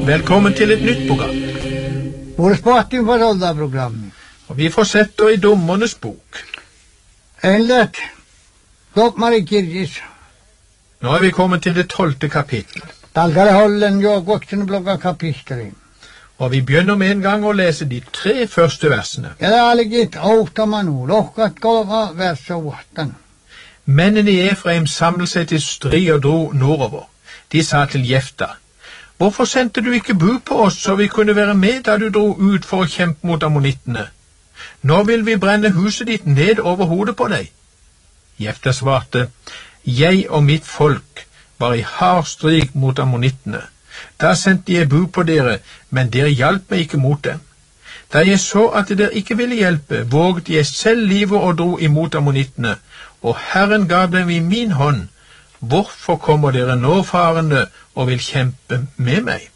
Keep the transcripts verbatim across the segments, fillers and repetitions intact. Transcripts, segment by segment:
Velkommen til et nytt program. Hvor sporten for alle programmet. Og vi fortsetter i Dommernes bok. Enlet, Dokmari Kirgis. Nå er vi kommet til det tolvte kapittel. Dalgare holden jo voksne blogga kapitler. Og vi begynner med en gang å lese de tre første versene. Ja, det er litt åttamanu, lokkat gåva vers åttan. Mennene i Efraim samlet seg til strid og dro nordover. De sa til Jefta: Hvorfor sendte du ikke bud på oss, så vi kunne være med da du dro ut for å kjempe mot ammonittene? Nå vil vi brenne huset ditt ned over hodet på deg. Jefta svarte: Jeg og mitt folk var i hard strid mot ammonittene. Da sendte jeg bud på dere, men dere hjalp meg ikke mot dem. Da jeg så at dere ikke ville hjelpe, våget jeg selv livet og dro imot ammonittene, og Herren gav dem i min hånd. Hvorfor kommer dere nå farende og vil kjempe med meg?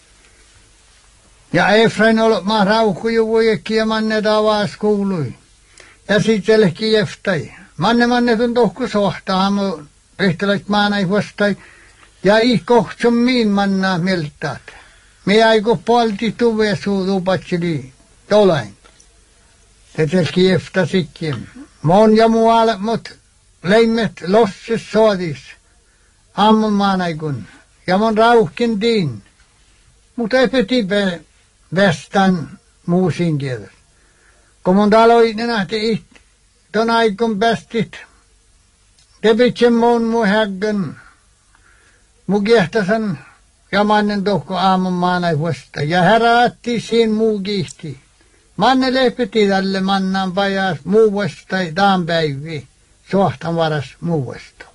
Ja, Efrain ollut ma rauku jo vuikki ja manne tavaa skuului. Ja sitten lehki jeftai. Manne manne tun tohku sohta hamu ehtelait maanai vastai. Ja i kohtsum miin manna miltaat. Me aiku polti tuve suu tupatsili tolain. Tetelki jefta sikkim. Mon ja muualle mut leimet losses soodis. Ammun maanaikun. Ja mon rauhkin diin. Mutta epetipe vestan muusin kielessä. Kun mun taloi ne nähti it, ton aikun bestit. Tepitsen mun mu häggen. Mu kiehtasen ja mannen tohko aamun maanai vasta. Ja herätti siin muu kiihti. Manne lepeti tälle mannan pajas muu vasta daan päivi. Sohtan varas muu vasta.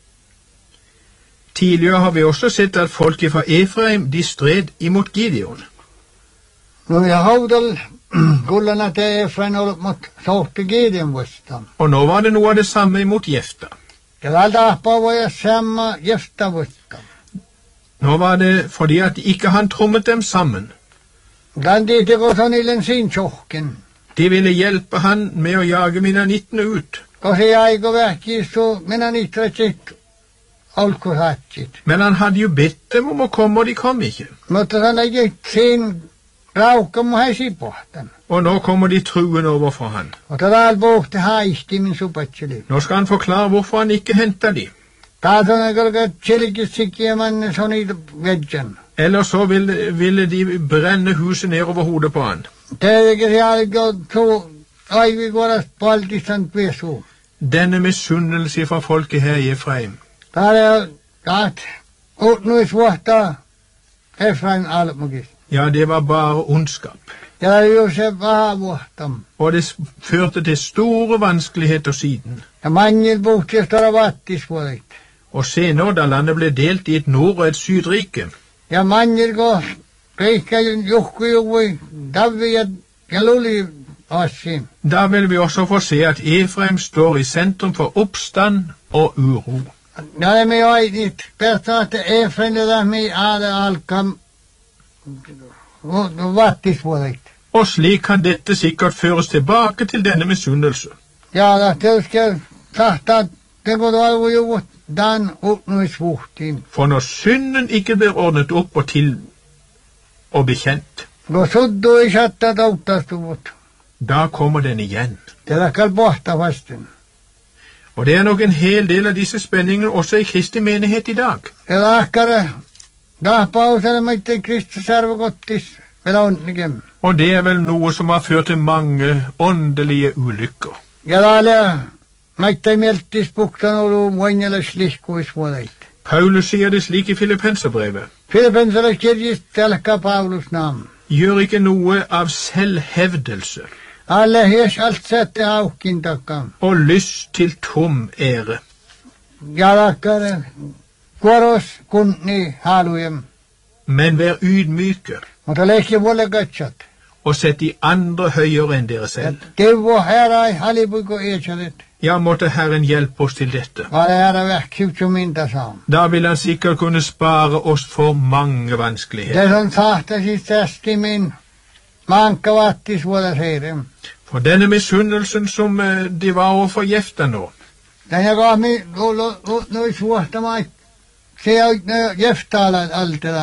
Tidligere har vi også sett at folket fra Efraim de stred imot Gideon. No ja haudal kullana te Efraim ollut mot sohti Gideon vastaan. Og nå var det noe av det samme imot Jefta. Ja valta ahpavoja samma Jefta vastaan. Nå var det fordi at ikke han trommet dem sammen. Landi teko sonillen sin tjohken. De ville hjelpe han med å jage minanittene ut. Kosi aiko vähki su minanitratsit alkuhatsit. Men han hadde jo bedt dem om å komme, og de kom ikke. Mutta han ei sin rauka mu häsi pohtan. Og nå kommer de truende overfor han. Og tadal pohti haisti min supatsili. Nå skal han forklare hvorfor han ikke hentet de. Taasona kolka tjelikissikki ja manne soni vedjan. Eller så ville, ville de brenne huset ned over hodet på han. Teidekis jälkö su aivi kuoras paltistant vesu. Denne misunnelse fra folket her i Efraim. Täällä kaat utnuis vuotta Efraim almukis. Ja, det var bare ondskap. Ja det er jo se paha vuottam. Og det førte til store vanskeligheter siden. Ja mannil puhti stora vattisvuolit. Og senere da landet ble delt i et nord- og et sydrike. Ja mannil ko reikka juhku juvui davvi ja, ja luli assin. Da vil vi også få se at Efraim står i sentrum for oppstand og uro. Ja det me oitit pertaatte Efraim ja me aale alkam vattisvuolit. Og slik kan dette sikkert føres tilbake til denne misunnelse. Ja da teuske tahtaa teko toivu juvut dan utnuis vuhtiin. For når synden ikke blir ordnet opp og til og bekjent, Kun suddu ei saattaa tautastuvut. da kommer den igjen. Tätä kalpohta vasten. Og det er nok en hel del av disse spenningene også i Kristi menighet i dag. Tätä ahkare dahpauselle maitte Kristus arvokottis vielä onnikem. Og det er vel noe som har ført til mange åndelige ulykker. Ja täällä maitte mieltis puktan olu muinjelle slihkuisvuodeit. Paulus sier det slik i Filippenserbrevet: Filippenselle kirjist tälkka Paulus nam. Gjør ikke noe av selvhevdelse Alle hes alt sette aukin takkaan. og lyst til tom ære, Ja takkare kuoros kunni halujem. men vær ydmyke Mutta lehki vuolle katsat. og sett de andre høyere enn dere Ja selv. teuvo herai halipuiko eetsadet. Ja, måtte Herren hjelpe oss til dette. Vale herra vähkiutsu minta saam. Da vil han sikkert kunne spare oss for mange vanskeligheter. Det on sahtasit tästi min mankka vattis vuoda seirem. For denne misunnelsen som eh, de var overfor Jefta nå, Tänä kohmi nois vuohtamai se on jeftaala altelaan.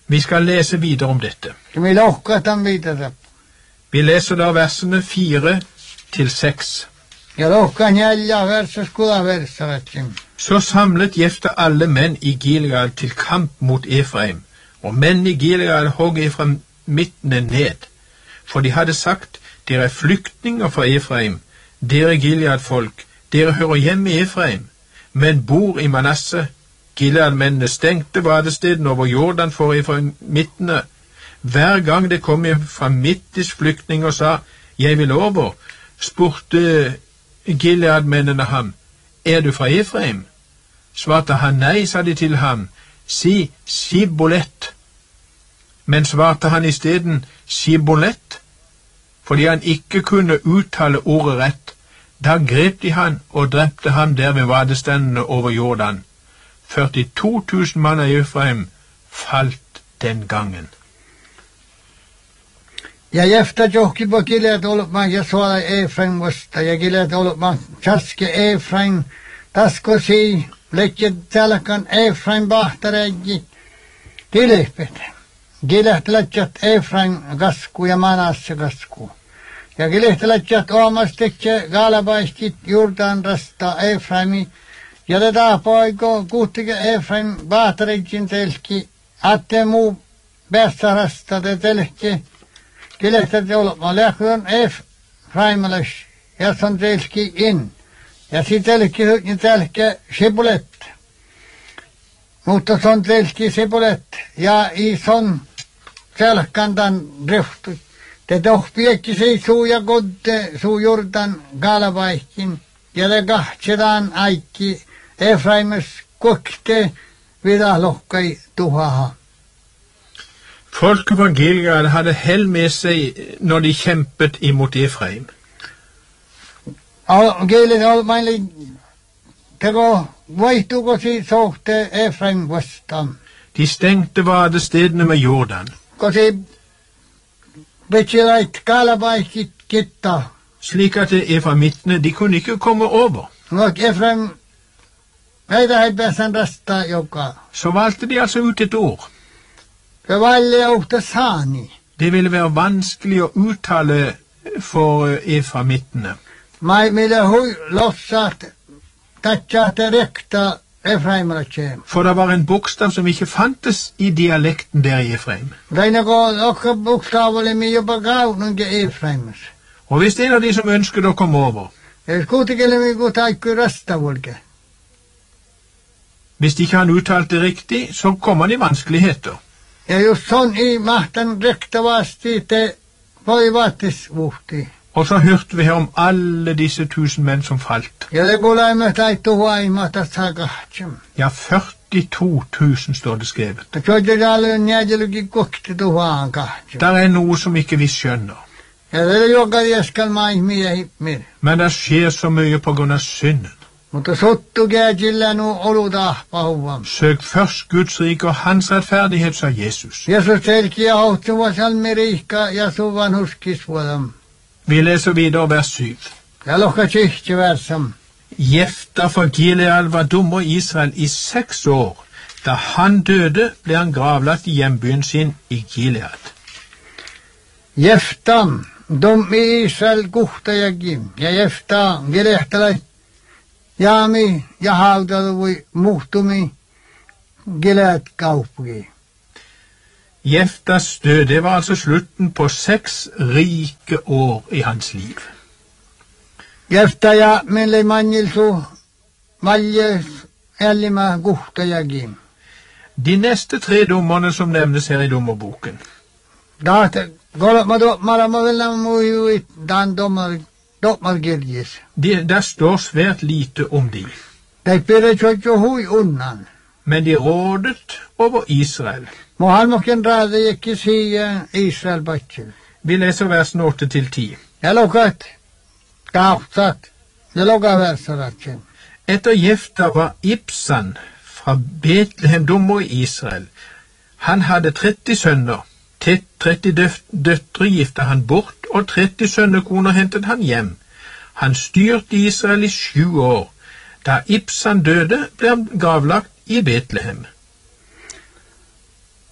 Vi skal lese videre om dette. Skal vi lukke den videre? Vi leser da versene fire til seks. Ja lukker neljä verset skudaverset. Så samlet Jefta alle menn i Gilead til kamp mot Efraim, og menn i Gilead hogg efraimittene ned, for de hadde sagt, dere er flyktninger fra Efraim, dere Gilead-folk, dere hører hjemme i Efraim, men bor i Manasse. Gilead-mennene stengte vadesteden over Jordan for efraimittene. Hver gang det kom efraimittis flyktninger og sa, jeg vil over, spurte Gilead-mennene ham, er du fra Efraim? Svarte han nei, sa de til ham, si Sibolett. Men svarte han i stedet Sibolett, fordi han ikke kunne uttale ordet rett. Da grep de han og drepte ham der ved vadestendene over Jordan. førtito tusen mann av Efraim falt den gangen. Ja Jefta johki på Gilead olupmaan ja suola Efraim vasta ja Gilead olupmaan chaske Efraim tasko si lekket tälkan Efraim bahtareji tilipet. Gilead lekket Efraim kasku ja Manasse kasku. Ja Gilead lekket omastekje galabaiskit Jordan rasta Efraimi ja tätä poiko kuhtige Efraim bahtarejin telki atte muu päässä rasta te telki Gilead olupmaan lähdön Efraimilas ja son telki in. Ja sitten telki telki Sibolet. Mutta son telki Sibolet ja i son selkandan driftut. Te doch piekki se suu ja kodde suu Jordan galavaihkin. Ja te kahtsedan aikki Efraimes kokte vida lohkai tuhaha. Folket fra Gilead hadde hell med seg når de kjempet imot Efraim. Gilead olmaili tego vaihtuko si sohte Efraim vastaan. De stengte vadestedene med Jordan. Kosi betsilait galavaihkit kitta. Slik at efraimittene, de kunne ikke komme over. No Efraim heitä heit pääsän rastaa joka. Så valgte de altså ut et ord. Det valgte ofte sani. Det ville være vanskelig å uttale for efraimittene. Mai mille hui lossat tatsaat rekta Efraimratse. For det var en bokstav som ikke fantes i dialekten der i Efraim. Daina ko okka bokstav oli mi jopa kaununke Efraimas. Og hvis en av de som ønsket å komme over, Es kuitenkin mi ku taikku rastavulke. hvis de ikke han uttalte riktig, så kom han i vanskeligheter. Ja just son i mahtan rektavasti te voivatis vuhti. Og så hørte vi her om alle disse tusen menn som falt. Ja det kulaimme taittu huaimata sakahtsam. Ja, førtito tusen står det skrevet. Ta tjodjadalu njäjäluki kokti tuhaan kahtsam. Der er noe som ikke vi skjønner. Ja det er joka jäskal maihmiä hippmir. Men det skjer så mye på grunn av synden. Mutta sottu kääjillä nu olutahpahuvam. Søk først Guds rike og hans rettferdighet, sa Jesus. Jesus telki ja hohtuva salmirihka ja suvan huskisvuodam. Vi leser videre vers syv. Ja lohka tsihti värsam. Jefta fra Gilead var dommer i Israel i seks år. Da han døde, ble han gravlagt i hjembyen sin i Gilead. Jeftam, dom i Israel kuhtajakin. Ja Jefta gelehtalait. Jaami ja haudalui muhtumi Gilead kaupunki. Jeftas død, det var altså slutten på seks rike år i hans liv. Jefta ja mille manjilsu valje ellima kuhtajakin. De neste tre dommerne som nevnes her i dommerboken, Daate kolma dommara mavella muijuit dan dommar dommar kirjis. de, der står svært lite om de. Dei pere tjotjo hui unnan. Men de rådet over Israel. Mohalmokken rade ikke sige Israel batjel. Vi leser versene åtte til ti. Jeg lukket kautsat. Jeg lukket versaratjen. Etter Jefta var Ibsan fra Betlehem dommer i Israel. Han hadde tretti sønner. tretti døtre gifta han bort, og tretti sønnekoner hentet han hjem. Han styrte Israel i sju år. Da Ibsan døde, ble han gravlagt i Betlehem.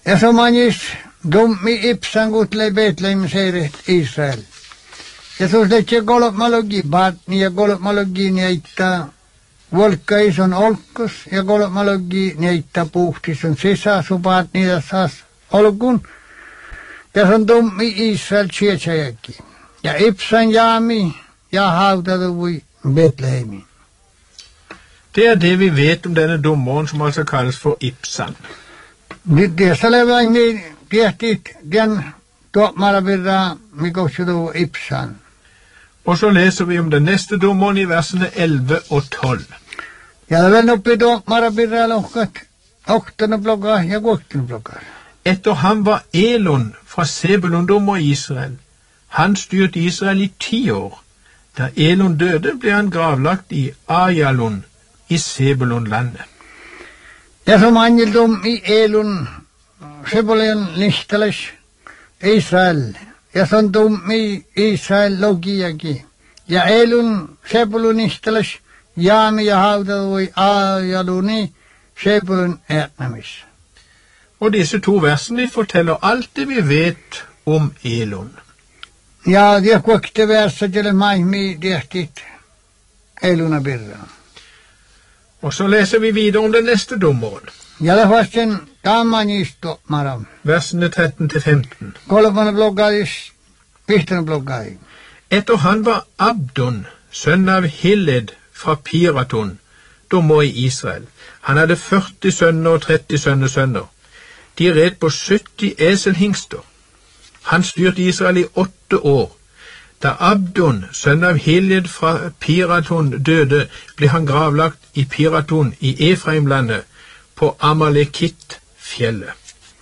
Ja som manis dummi ipsan kutle Betlehem seiret Israel. Ja sus letje kolmalogi baatni ja kolmalogi niitä volkais on olkus ja kolmalogi niitä puhtis on sisäsupaat niitä saas olkun. Ja se on dummi Israel tsietsäjäkin. Ja ipsan jaami ja hautatu voi Betlehemiin. Det er det vi vet om denne dommeren som altså kalles for Ibsan. Nyt tässä leväin niin tiehtit den tuomarabirra mikotsutu Ibsan. Og så leser vi om den neste dommeren i versene elleve og tolv. Ja leväin oppi tuomarabirra lohkat oktana blogga ja kuottana blogga. Etter ham var Elon fra Sebulon dommer i Israel. Han styrte Israel i ti år. Da Elon døde, ble han gravlagt i Ajalon i Sebulon-landet. Ja som angeldom i Elon, Sebulon lihteles Israel. Ja som dom i Israel logiaki. Ja Elon, Sebulon lihteles jaami ja haudavui Ajaloni, Sebulon etnamis. Og disse to versene forteller alt det vi vet om Elon. Ja, det kuokte versa til maihmi diehtit Elunabirra. Og så leser vi videre om den neste dommeren. Ja det var sen kammanisto maram. Versene tretten til femten. Kolmane bloggaris, vihtene bloggai. Etter han var Abdon, sønn av Hilled fra Piraton, dommer i Israel. Han hadde førti sønner og tretti sønnesønner. De red på sytti eselhingster. Han styrte Israel i åtte år. Da Abdon, sønn av Hilled fra Piraton, døde, ble han gravlagt i Piraton i Efraimlandet på Amalekit-fjellet.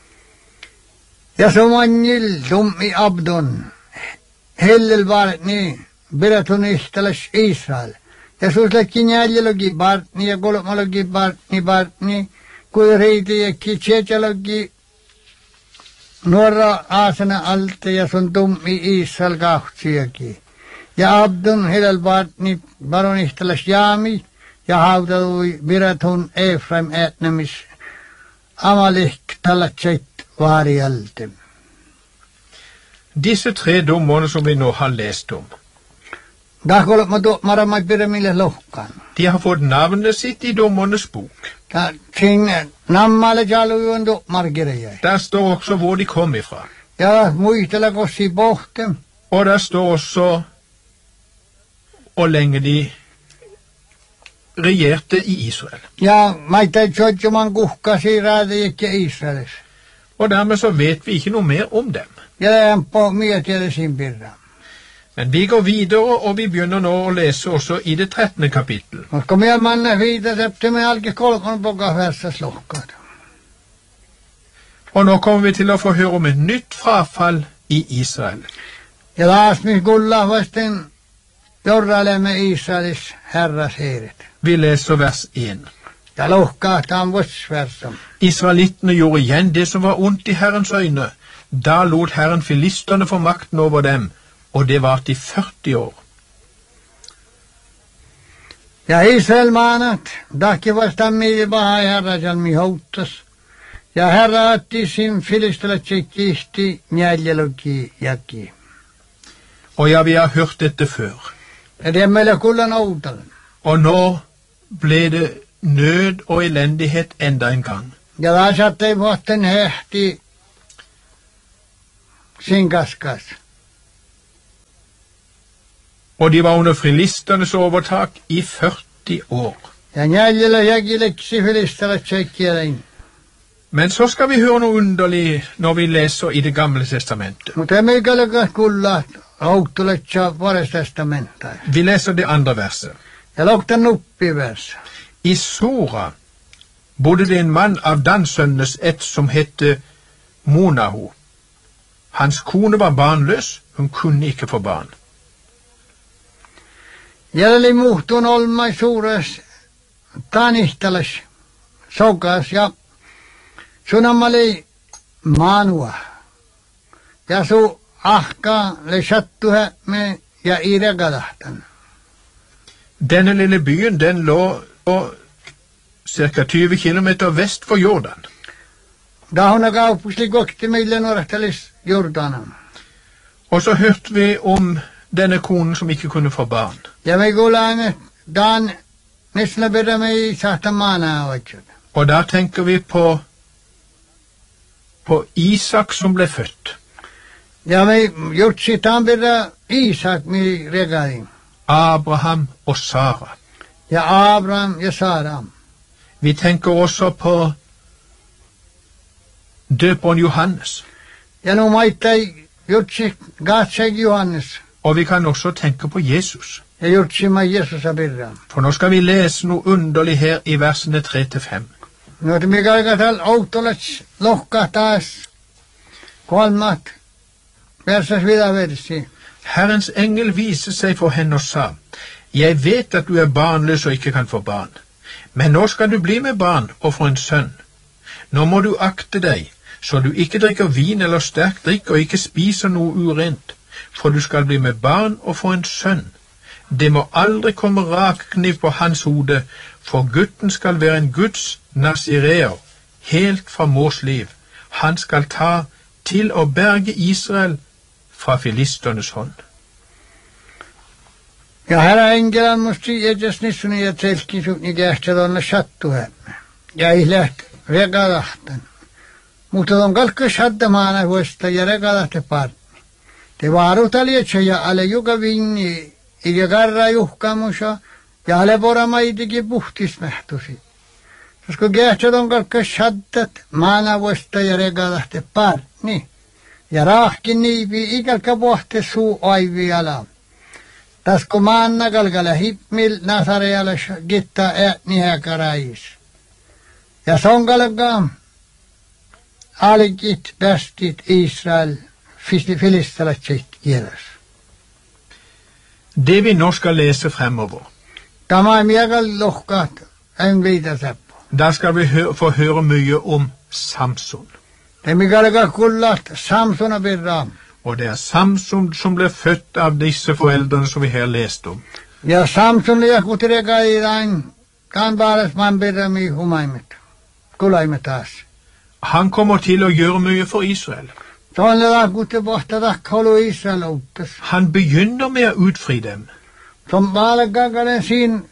Ja som anjil dom i Abdon, hellel vartni, Piraton ihteles Israel. Ja suslekin jäljelogi bartni ja kolmalogi bartni bartni, kui reiti ja kitsetjalogi nuora aasana alte ja sun tummi Israel kautsiakin. Ja Abdon hellel bartni baron ihteles jaami, ja hautadui Piraton Efraim etnemis Amalek talatseit varialtem. Disse tre dommerne som vi nå har lest om, Da kolma tuomaramai piramille lohkan. de har fått navnet sitt i dommernes bok. Da sinne nammalle jalujun tuomarkirjai. Der står også hvor de kom ifra. Ja muistella kossi pohtem. Og der står også hvor lenge de regjerte i Israel. Ja maita tjotjuman kuhkasi raadijekki Israelis. Og dermed så vet vi ikke noe mer om dem. Ja lähen po mietielle sin pirra. Men vi går videre, og vi begynner nå å lese også i det trettende kapittel. Koska minä manne viita septime alki kolkon poka versas lohkat. Og nå kommer vi til å få høre om et nytt frafall i Israel. Ja taas mis kulla vasten jorralemme Israelis herras heiret. Vi leser vers én. Ja lohkahtaan vuosversam. Israelittene gjorde igjen det som var ondt i Herrens øyne. Da lot Herren filisterne få makten over dem, og det varte i førti år. Ja Israel maanat, dahki vastaan miili paha herra jalmi houttas. Ja herra otti sin filistelatsi kihti njäljelogi jaki. Og ja, vi har hørt dette før. Ja det er meille kullan outalen. Og nå ble det nød og elendighet enda en gang. Ja taas sattei vuotten hehti sin kaskas. Og de var under filisternes overtak i førti år. Ja njäljelo jäkileksi filistelatsi kielein. Men så skal vi høre noe underlig når vi leser i det gamle testamentet. Mutta emmeikälekas kulla outtuletsa vuores testamentai. Vi leser det andre verset. Ja loktan nuppivers. I Sora bodde det en mann av Dansønnes ett som hette Monahu. Hans kone var barnløs, hun kunne ikke få barn. Jäljeli muhtun olmai suures tanihteles sokas ja sunamali manua. Ja su ahka le sattuhe me ja iregadahtan. Denne lille byen, den lå ca. tyve kilometer vest for Jordan. Da hun er gaupuslig gått i millen og rettelis Jordanen. Og så hørte vi om denne konen som ikke kunne få barn. Ja me kuulemme Dan nisla bedä me saata maanaa oikein. Og da tenker vi på, på Isak som ble født. Ja me jutsi taan bedä Isak mi regalim. Abraham og Sara. Ja Abraham ja Sara. Vi tenker også på døperen Johannes. Ja no maittai jutsi gatseg Johannes. Og vi kan også tenke på Jesus. Ja jutsi ma Jesus abirra. For nå skal vi lese noe underlig her i versene tre til fem. No te me kalkatal autolets lohka taas kolmat versas vida versi. Herrens engel viser seg for henne og sa, jeg vet at du er barnløs og ikke kan få barn, men nå skal du bli med barn og få en sønn. Nå må du akte deg, så du ikke drikker vin eller sterk drikk og ikke spiser noe urent, for du skal bli med barn og få en sønn. Det må aldri komme rakkniv på hans hode, for gutten skal være en Guds nazireer, helt fra mors liv. Han skal ta til å berge Israel fra filisternes hånd. Ja herra engelan musti edes nissuni ja telki sukni kähtsadonna sattu hämme. Ja ei läht regadahtan. Mutta on kalkka saddamaana huosta ja regadahte parni. Te vaarutalietse ja ale joka vinni ikä karra juhkamusa ja ale poramaitikin puhtismähtusi. Koska kähtsad on kalkka saddat maana huosta ja regadahte parni. Ja raahkin niipi ikalka pohte suu aivi ala. Tasko maanna kalkala hippmil nasareala gitta äätni häkäräis. Ja son kalka alikit päästit Israel filistelatsit kieles. Det vi nå skal lese fremover, Tämä on miekal lohkat en viitaseppo. da skal vi hø få høre mye om Samson. Det mikalka kullat Samsona birram. Og det er Samson som ble født av disse foreldrene som vi her leste om. Ja Samson ja kutireka i dain kan baares man birram i humaimet. Kulaimet taas. Han kommer til å gjøre mye for Israel. Tuolla kutte pohta takkolu Israel outtas. Han begynner med å utfri dem, Som valkakalen sin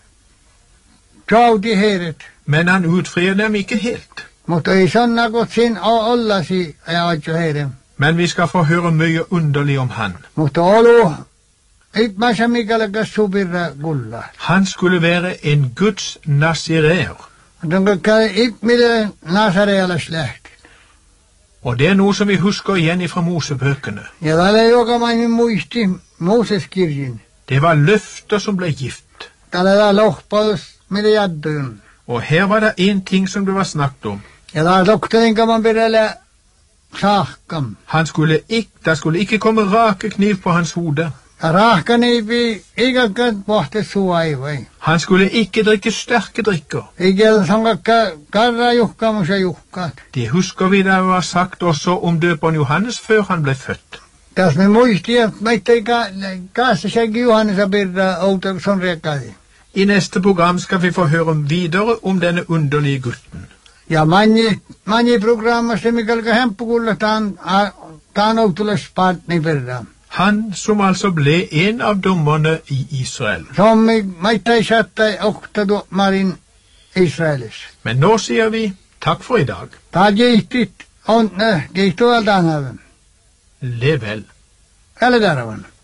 tjauti heidät. men han utfrir dem ikke helt. Mutta ei sonna kot sin ollasi ja oitjo heidän. Men vi skal få høre mye underlig om han. Mutta olu itmasa mikalkas subirra kulla. Han skulle være en Guds nazireer. Tonka käy itmille Nasarealas lähti. Og det er noe som vi husker igjen fra Mosebøkene. Ja tällä joka mainin muisti Mooseskirjin. Det var løfter som ble gift. Tällä lohpaus mille jaddujun. Og her var det en ting som det var snakket om. Ja tällä doktorin kaman pirelle saahkam. Han skulle ikke, det skulle ikke komme rake kniv på hans hode. Ja rahkaniipi ikäkät pohte suaivai. Han skulle ikke drikke sterke drikker. Ikel sankakka karra juhkamus ja juhkaat. Det husker vi det var sagt også om døperen Johannes før han ble født. Tässä me muisti, että meitä ei kanssa sekin Johannesa pirra outo son rekadi. I neste program skal vi få høre videre om denne underlige gutten. Ja manni, manni programmassa mikalka hemppukulla taan, taan outules partni pirra. Han som altså ble en av dommerne i Israel. Som meitä ei saattaa oktadu marin Israelis. Men nå sier vi takk for i dag. Taa kiihtit on, kiihtuvaltaan hävän. Lev vel. Älä tarvan.